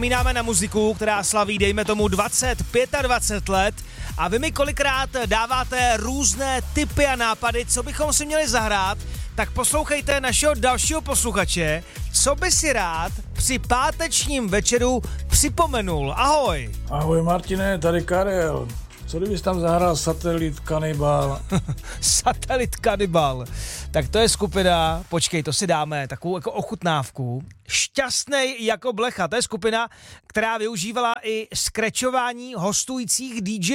Vzpomínáme na muziku, která slaví, dejme tomu, 25 let a vy mi kolikrát dáváte různé tipy a nápady, co bychom si měli zahrát, tak poslouchejte našeho dalšího posluchače, co by si rád při pátečním večeru připomenul. Ahoj. Ahoj Martine, tady Karel. Co kdybys tam zahrál Satelit Kanibal? Satelit Kanibal. Tak to je skupina, počkej, to si dáme, takovou jako ochutnávku. Šťastnej jako blecha, to je skupina, která využívala i skrečování hostujících DJ.